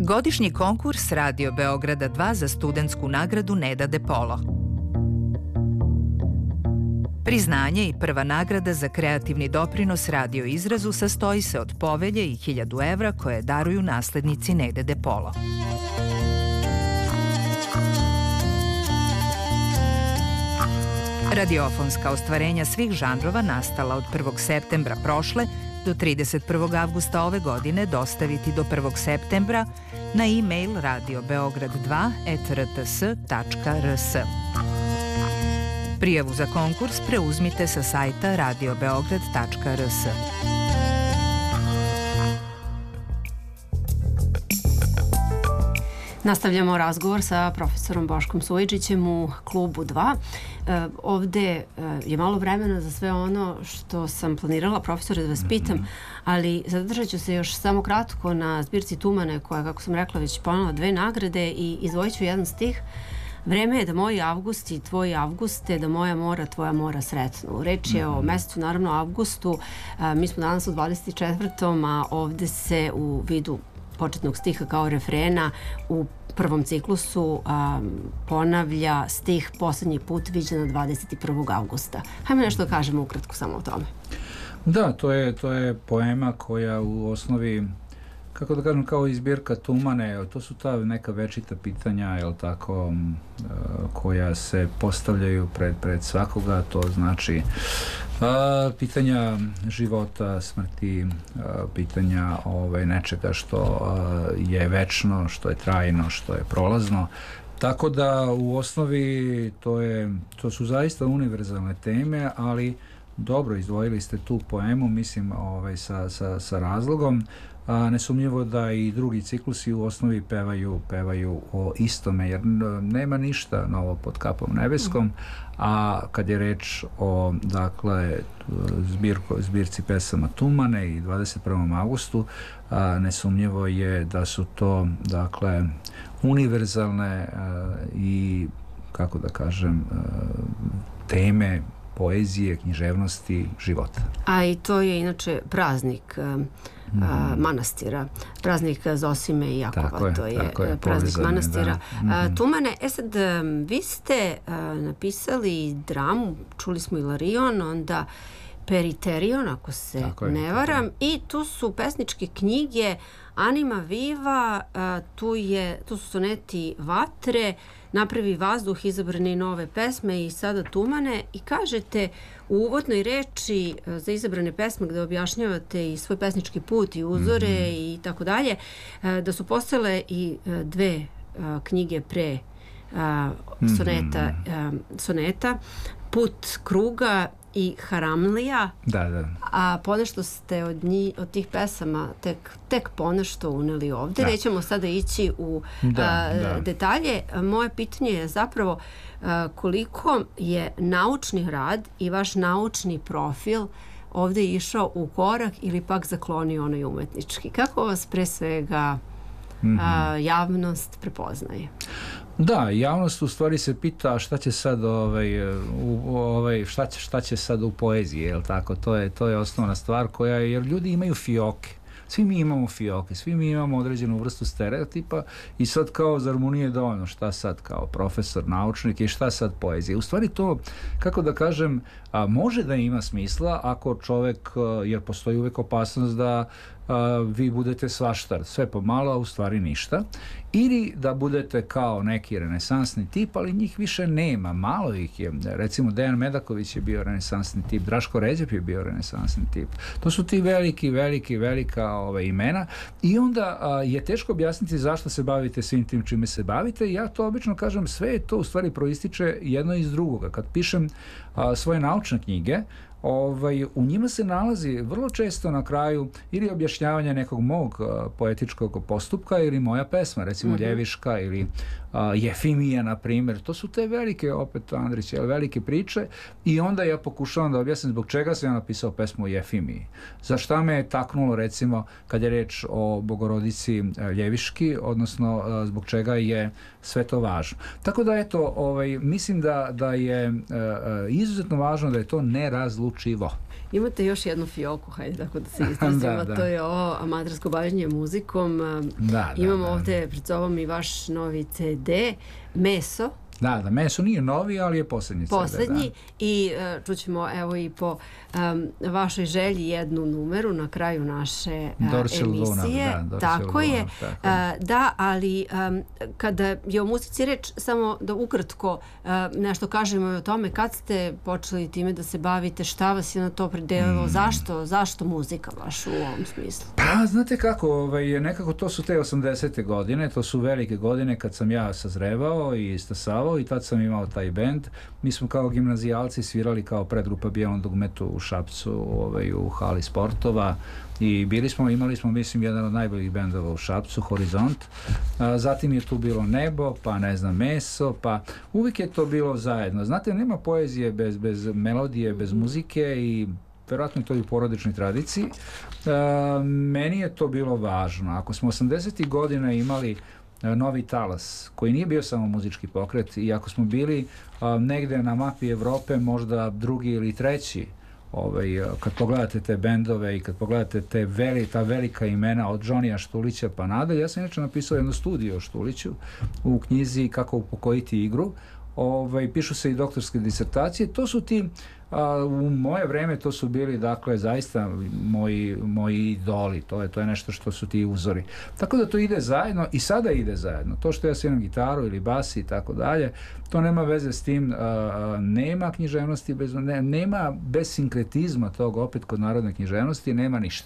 Godišnji konkurs Radio Beograda 2 za studentsku nagradu Neda De Polo. Priznanje i prva nagrada za kreativni doprinos radio izrazu sastoji se od povelje i 1000 evra koje daruju naslednici Nede De Polo. Radiofonska ostvarenja svih žanrova nastala od 1. septembra prošle do 31. avgusta ove godine dostaviti do 1. septembra na e-mail radiobeograd2@rts.rs. Prijavu za konkurs preuzmite sa sajta radiobeograd.rs. Nastavljamo razgovor sa profesorom Boškom Sujidžićem u klubu 2. Ovde je malo vremena za sve ono što sam planirala, profesore, da vas pitam, ali zadržat ću se još samo kratko na zbirci Tumane koja, kako sam rekla, već ponela 2 nagrade i izdvojit ću jedan stih. Vreme je da moji avgusti, tvoji avguste, da moja mora, tvoja mora sretnu. Reč je o mesecu, naravno, avgustu. Mi smo danas u 24. a ovde se u vidu početnog stiha kao refrena u prvom ciklusu ponavlja stih Poslednji put viđen 21. avgusta. Hajmo nešto da kažemo ukratko samo o tome. Da, to je poema koja u osnovi, kako da kažem, kao izbirka Tumane, to su ta neka večita pitanja, jel tako, koja se postavljaju pred svakoga, to znači pitanja života, smrti, pitanja nečega što je večno, što je trajno, što je prolazno. Tako da u osnovi to su zaista univerzalne teme, ali dobro, izdvojili ste tu poemu, mislim, sa razlogom. Nesumnjivo da i drugi ciklusi u osnovi pevaju o istome, jer nema ništa novo pod kapom nebeskom, a kad je reč o, dakle, zbirci pesama Tumane i 21. avgustu, nesumnjivo je da su to, dakle, univerzalne i, kako da kažem, teme poezije, književnosti, života. A i to je inače praznik manastira, praznik Zosime i Jakova, to je praznik manastira. Tumane, sad, vi ste napisali dramu, čuli smo Ilarion, onda Periterion, ako se ne varam, i tu su pesničke knjige Anima Viva, tu su soneti Vatre, Napravi vazduh, izabrane nove pesme i sada Tumane, i kažete u uvodnoj reči za izabrane pesme gde objašnjavate i svoj pesnički put i uzore i tako dalje, da su postojale i 2 knjige pre soneta, Put kruga i Haramlija, a ponešto ste od tih pesama tek ponešto uneli ovde. Nećemo sada ići u detalje. Moje pitanje je zapravo koliko je naučni rad i vaš naučni profil ovde išao u korak ili pak zaklonio onaj umetnički. Kako vas pre svega javnost prepoznaje? Da, javnost u stvari se pita šta će sad šta će sad u poeziji, je li tako? To je osnovna stvar koja je, jer ljudi imaju fioke. Svi mi imamo fioke, svi mi imamo određenu vrstu stereotipa i sad kao zar mu nije dovoljno šta sad kao profesor, naučnik i šta sad poezija. U stvari to, kako da kažem, može da ima smisla ako čovek, jer postoji uvek opasnost da vi budete svaštar, sve pomalo, a u stvari ništa, ili da budete kao neki renesansni tip, ali njih više nema, malo ih je. Recimo Dejan Medaković je bio renesansni tip, Draško Ređep je bio renesansni tip. To su ti velika imena i onda je teško objasniti zašto se bavite svim tim čime se bavite. Ja to obično kažem, sve je to u stvari proističe jedno iz drugoga. Kad pišem svoje naučne knjige, u njima se nalazi vrlo često na kraju ili objašnjavanje nekog mog poetičkog postupka ili moja pesma, recimo Ljeviška ili Jefimija, na primjer. To su te velike, opet Andrić, velike priče i onda ja pokušavam da objasnim zbog čega sam ja napisao pesmu o Jefimiji. Za šta me je taknulo, recimo, kad je reč o Bogorodici Ljeviški, odnosno zbog čega je sve to važno. Tako da, eto, mislim da je izuzetno važno da je to nerazlučivo učivo. Imate još jednu fioku, hajde tako da se izrazimo, to je ovo amatersko bavljenje muzikom. Imamo ovde pred sobom i vaš novi CD, Meso. Da, Meso nije novi, ali je poslednji CD. I čućemo evo i po vašoj želji jednu numeru na kraju naše emisije. Tako je. Da, ali kada je o muzici reč, samo da ukratko nešto kažemo i o tome kad ste počeli time da se bavite, šta vas je na to predelilo, zašto muzika baš u ovom smislu? Pa, znate kako, nekako to su te 80. godine, to su velike godine kad sam ja sazrevao i stasavao i tad sam imao taj bend. Mi smo kao gimnazijalci svirali kao predgrupa Bijelom dugmetu u Šapcu, u hali sportova i imali smo, mislim, jedan od najboljih bendova u Šapcu, Horizont. Zatim je tu bilo Nebo, pa ne znam, Meso, pa uvijek je to bilo zajedno. Znate, nema poezije bez melodije, bez muzike i verovatno je to i u porodičnoj tradiciji. Meni je to bilo važno. Ako smo 80. godina imali Novi talas, koji nije bio samo muzički pokret, i ako smo bili negde na mapi Evrope možda drugi ili treći, kad pogledate te bendove i kad pogledate ta velika imena od Džonija Štulića pa nadalje, ja sam inače napisao jednu studiju o Štuliću u knjizi Kako upokojiti igru, pišu se i doktorske disertacije, to su ti u moje vreme to su bili, dakle, zaista moji idoli, to je nešto što su ti uzori. Tako da to ide zajedno i sada ide zajedno. To što ja sviram gitaru ili bas i tako dalje, to nema veze s tim, nema književnosti, nema bez sinkretizma tog, opet kod narodne književnosti, nema ništa.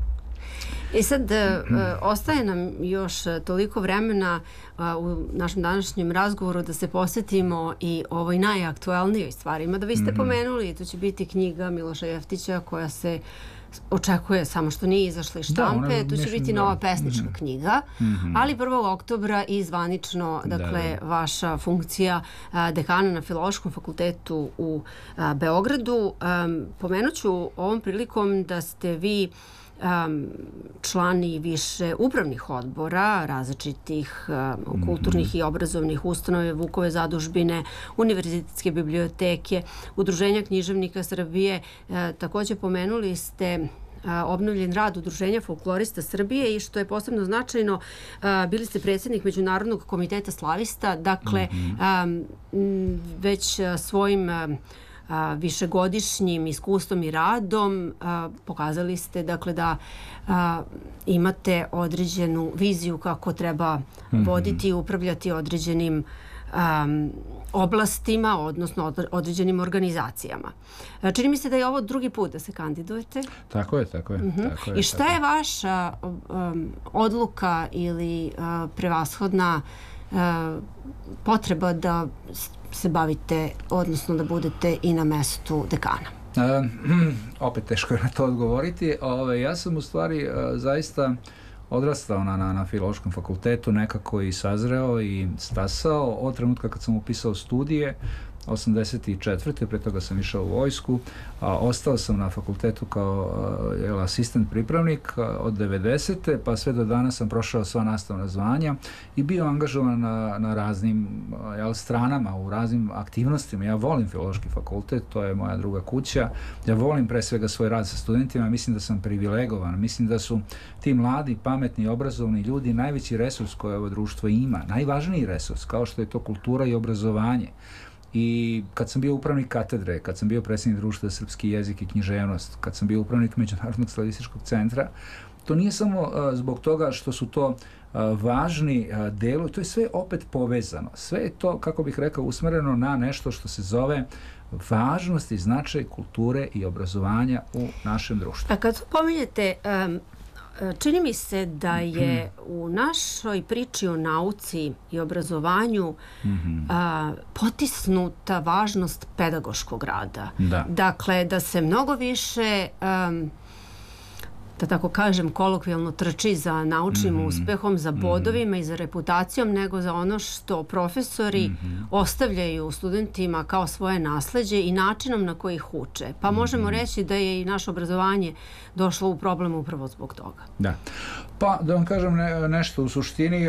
I sad ostaje nam još toliko vremena u našem današnjem razgovoru da se posvetimo i ovoj najaktualnijoj stvarima. Da vi ste pomenuli, tu će biti knjiga Miloša Jeftića koja se očekuje, samo što nije izašla iz štampe, tu će biti nova pesnička knjiga, ali 1. oktobra i zvanično, dakle, vaša funkcija dekana na Filološkom fakultetu u Beogradu. Pomenuću ovom prilikom da ste vi član i više upravnih odbora različitih kulturnih i obrazovnih ustanove, Vukove zadužbine, Univerzitetske biblioteke, Udruženja književnika Srbije. Takođe pomenuli ste obnovljen rad Udruženja folklorista Srbije i što je posebno značajno, bili ste predsjednik Međunarodnog komiteta slavista, dakle već svojim višegodišnjim iskustvom i radom pokazali ste, dakle, da imate određenu viziju kako treba voditi i upravljati određenim oblastima, odnosno određenim organizacijama. Čini mi se da je ovo drugi put da se kandidujete. Tako je. I šta je vaša odluka ili prevashodna potreba da se bavite, odnosno da budete i na mestu dekana? Opet teško je na to odgovoriti. Ja sam u stvari zaista odrastao na Filološkom fakultetu, nekako i sazreo i stasao od trenutka kad sam upisao studije 84. Pre toga sam išao u vojsku, ostao sam na fakultetu kao asistent pripravnik od 90. pa sve do danas sam prošao sva nastavna zvanja i bio angažovan na raznim stranama, u raznim aktivnostima. Ja volim Filološki fakultet, to je moja druga kuća. Ja volim pre svega svoj rad sa studentima, mislim da sam privilegovan, mislim da su ti mladi, pametni, obrazovni ljudi najveći resurs koje ovo društvo ima, najvažniji resurs, kao što je to kultura i obrazovanje. I kad sam bio upravnik katedre, kad sam bio predsjednik društva za srpski jezik i književnost, kad sam bio upravnik Međunarodnog slavističkog centra, to nije samo zbog toga što su to važni delovi, to je sve opet povezano. Sve je to, kako bih rekao, usmereno na nešto što se zove važnost i značaj kulture i obrazovanja u našem društvu. A kad pominjete, čini mi se da je u našoj priči o nauci i obrazovanju potisnuta važnost pedagoškog rada. Dakle, da se mnogo više, da tako kažem, kolokvijalno trči za naučnim uspehom, za bodovima i za reputacijom, nego za ono što profesori ostavljaju studentima kao svoje nasleđe i načinom na koji ih uče. Pa možemo reći da je i naše obrazovanje došlo u problem upravo zbog toga. Da. Pa, da vam kažem nešto u suštini,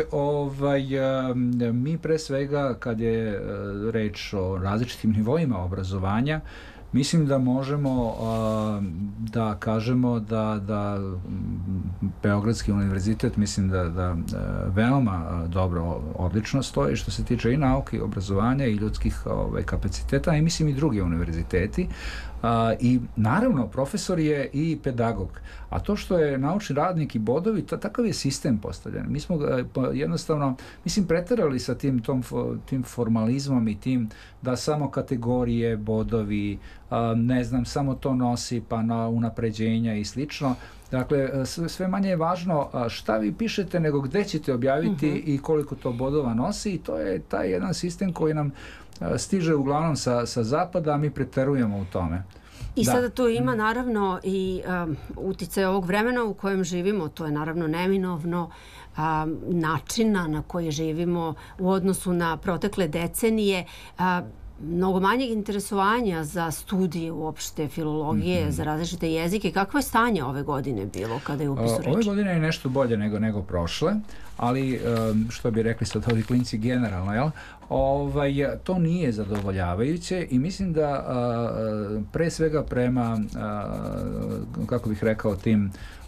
mi pre svega, kad je reč o različitim nivoima obrazovanja, mislim da možemo da kažemo da Beogradski univerzitet, mislim da veoma dobro, odlično stoji što se tiče i nauke, i obrazovanja, i ljudskih kapaciteta, i mislim i drugi univerziteti. I naravno profesor je i pedagog, a to što je naučni radnik i bodovi, takav je sistem postavljen. Mi smo jednostavno, mislim, preterali sa tim formalizmom i tim da samo kategorije, bodovi, ne znam, samo to nosi pa na unapređenja i slično. Dakle, sve manje je važno šta vi pišete, nego gde ćete objaviti i koliko to bodova nosi, i to je taj jedan sistem koji nam stiže uglavnom sa zapada, a mi preterujemo u tome. I sada tu ima naravno i uticaj ovog vremena u kojem živimo, to je naravno neminovno, načina na koji živimo u odnosu na protekle decenije, mnogo manjeg interesovanja za studije uopšte, filologije, za različite jezike. Kakvo je stanje ove godine bilo kada je upis u reči? Ove godine je nešto bolje nego prošle, ali što bi rekli sad ovi klinci generalno, jel? To nije zadovoljavajuće i mislim da pre svega prema, kako bih rekao, tim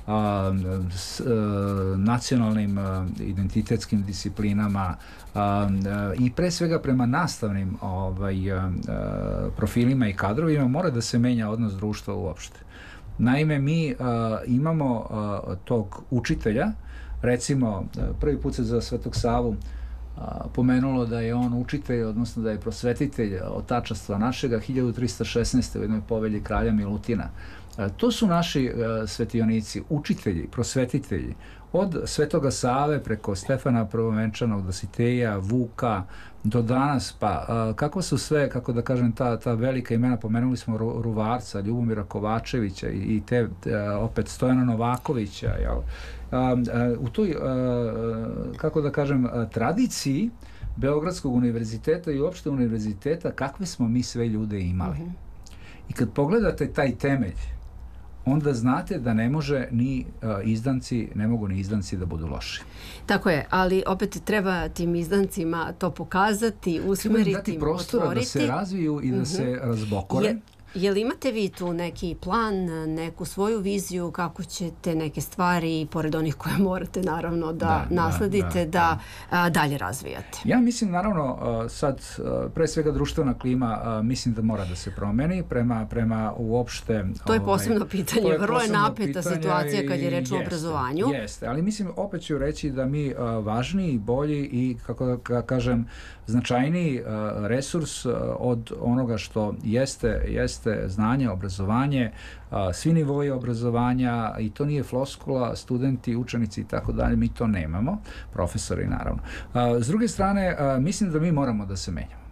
nacionalnim identitetskim disciplinama i pre svega prema nastavnim profilima i kadrovima mora da se menja odnos društva uopšte. Naime, mi imamo tog učitelja, recimo prvi put se za Svetog Savu pomenulo da je on učitelj, odnosno da je prosvetitelj otačastva našega 1316. u jednoj povelji kralja Milutina. To su naši svetionici, učitelji, prosvetitelji, od Svetoga Save preko Stefana Prvovenčanog, Dositeja, Vuka, do danas, pa kako su sve, kako da kažem, ta velika imena, pomenuli smo Ruvarca, Ljubomira Kovačevića i te opet Stojana Novakovića, jel? U toj, kako da kažem, tradiciji Beogradskog univerziteta i uopšte univerziteta, kakve smo mi sve ljude imali. I kad pogledate taj temelj, onda znate da ne može ni izdanci da budu loši. Tako je, ali opet treba tim izdancima to pokazati, usmeriti, treba dati prostora da se razviju i da se razbokore. Jel imate vi tu neki plan, neku svoju viziju kako ćete neke stvari, pored onih koje morate naravno da nasledite, da dalje razvijate? Ja mislim, naravno, sad pre svega društvena klima mislim da mora da se promeni prema uopšte... To je posebno pitanje, vrlo je napeta situacija kad je reč o obrazovanju. Jeste, ali mislim, opet ću reći da mi važniji, bolji i, kako da kažem, značajniji resurs od onoga što jeste znanje, obrazovanje, svi nivoji obrazovanja, i to nije floskula, studenti, učenici i tako dalje, mi to nemamo, profesori naravno. S druge strane, mislim da mi moramo da se menjamo.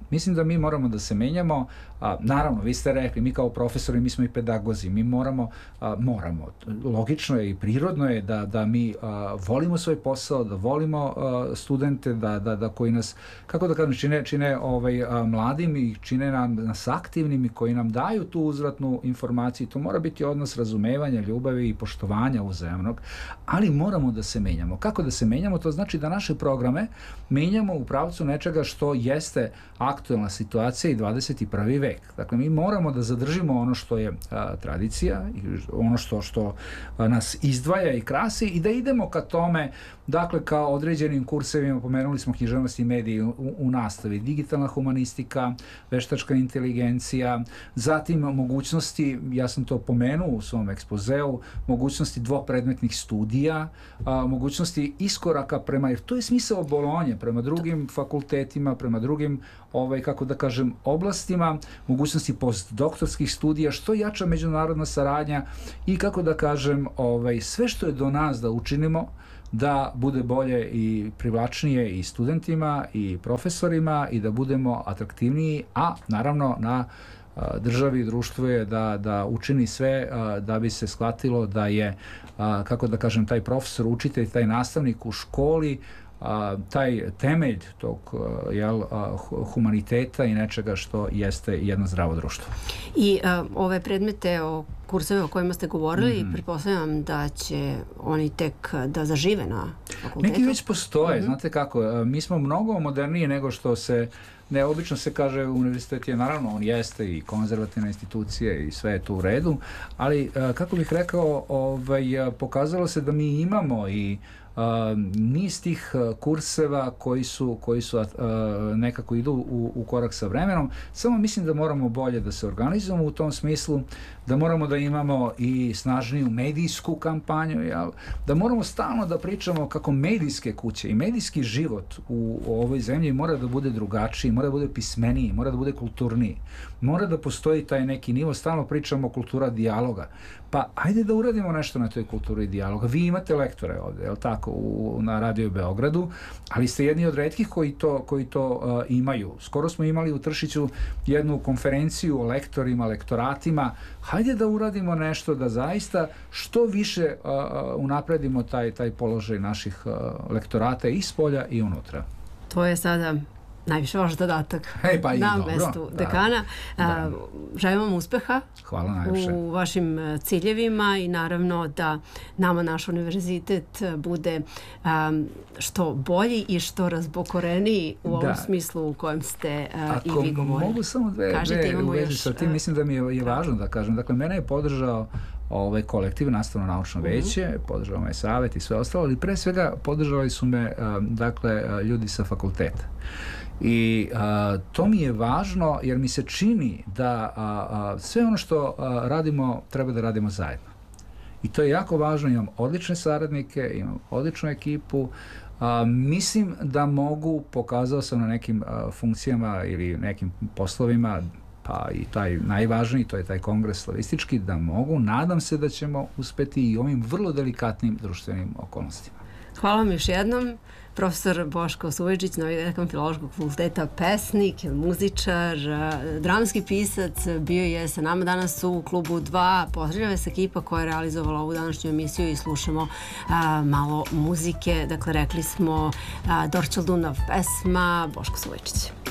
Naravno, vi ste rekli, mi kao profesori, mi smo i pedagozi, mi moramo, logično je i prirodno je da mi volimo svoj posao, da volimo studente, da koji nas, kako da kažem, čine mladim i čine nas aktivnim i koji nam daju tu uzvratnu informaciju. To mora biti odnos razumevanja, ljubavi i poštovanja uzajamnog, ali moramo da se menjamo. Kako da se menjamo? To znači da naše programe menjamo u pravcu nečega što jeste aktuelna situacija i 21. vek. Dakle, mi moramo da zadržimo ono što je tradicija, ono što nas izdvaja i krasi, i da idemo ka tome, dakle, kao određenim kursevima, pomenuli smo književnost i mediji u nastavi, digitalna humanistika, veštačka inteligencija, zatim mogućnosti, ja sam to pomenuo u svom ekspozeu, mogućnosti dvopredmetnih studija, mogućnosti iskoraka prema, jer to je smisao Bolonje, prema drugim fakultetima, prema drugim, kako da kažem, oblastima, mogućnosti postdoktorskih studija, što jača međunarodna saradnja i, kako da kažem, sve što je do nas da učinimo da bude bolje i privlačnije i studentima i profesorima i da budemo atraktivniji, a naravno na državi i društvu je da učini sve da bi se shvatilo da je, kako da kažem, taj profesor, učitelj, taj nastavnik u školi taj temelj tog humaniteta i nečega što jeste jedno zdravo društvo. I ove predmete, kurseve o kojima ste govorili, pretpostavljam da će oni tek da zažive na fakultetu? Neki već postoje, znate kako, mi smo mnogo moderniji nego što se, ne, obično se kaže univerzitet je, naravno on jeste i konzervativna institucije i sve je tu u redu, ali kako bih rekao, pokazalo se da mi imamo i niz tih kurseva koji su nekako idu u korak sa vremenom, samo mislim da moramo bolje da se organizujemo u tom smislu, da moramo da imamo i snažniju medijsku kampanju, da moramo stalno da pričamo kako medijske kuće i medijski život u ovoj zemlji mora da bude drugačiji, mora da bude pismeniji, mora da bude kulturniji, mora da postoji taj neki nivo, stalno pričamo o kultura dijaloga. Pa ajde da uradimo nešto na toj kulturi dijaloga. Vi imate lektore ovde, je li tako, na Radio Beogradu, ali ste jedni od retkih koji to imaju. Skoro smo imali u Tršiću jednu konferenciju o lektorima, lektoratima. Hajde da uradimo nešto da zaista što više unapredimo taj položaj naših lektorata i spolja i unutra. To je sada najviše vaš zadatak na mestu dekana. Želim vam uspeha u vašim ciljevima i naravno da nama naš univerzitet bude što bolji i što razbokoreniji u ovom smislu u kojem ste i vi govorili. Ako mogu samo dve u vezi sa tim, mislim da mi je važno da kažem. Dakle, mene je podržao kolektiv, nastavno-naučno veće, podržao me savet i sve ostalo, ali pre svega podržali su me ljudi sa fakulteta. I to mi je važno jer mi se čini da sve ono što radimo treba da radimo zajedno. I to je jako važno, imam odlične saradnike, imam odličnu ekipu, mislim da mogu, pokazao sam na nekim funkcijama ili nekim poslovima, pa i taj najvažniji, to je taj kongres slavistički, da mogu, nadam se da ćemo uspeti i ovim vrlo delikatnim društvenim okolnostima. Hvala vam još jednom. Profesor Boško Suvojičić, novi dekan Filološkog fakulteta, pesnik, muzičar, dramski pisac, bio je sa nama danas u Klubu 2. Pozdravlja se ekipa koja je realizovala ovu današnju emisiju i slušamo malo muzike. Dakle, rekli smo Dorćol Dunav pesma, Boško Suvojičić.